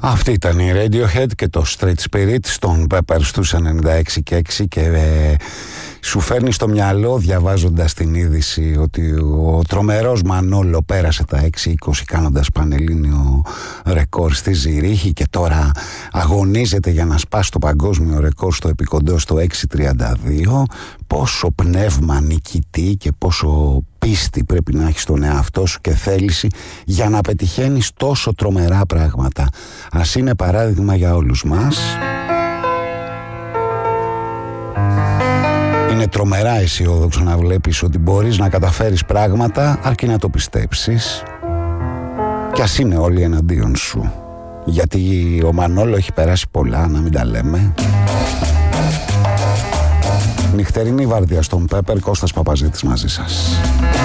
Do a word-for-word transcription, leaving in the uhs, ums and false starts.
Αυτή ήταν η Radiohead και το Street Spirit στον Pepper στους ενενήντα έξι και έξι και ε, σου φέρνει στο μυαλό διαβάζοντας την είδηση ότι ο τρομερός Μανόλο πέρασε τα έξι είκοσι κάνοντας πανελλήνιο ρεκόρ στη Ζηρίχη και τώρα αγωνίζεται για να σπάσει το παγκόσμιο ρεκόρ στο επικοντό στο έξι τριάντα δύο. Πόσο πνεύμα νικητή και πόσο πίστη πρέπει να έχεις στον εαυτό σου και θέληση για να πετυχαίνεις τόσο τρομερά πράγματα. Ας είναι παράδειγμα για όλους μας. Είναι τρομερά αισιόδοξο να βλέπεις ότι μπορείς να καταφέρεις πράγματα αρκεί να το πιστέψεις και ας είναι όλοι εναντίον σου, γιατί ο Μανόλο έχει περάσει πολλά, να μην τα λέμε. Νυχτερινή βάρδια στον Πέπερ, Κώστας Παπαζήτης μαζί σας.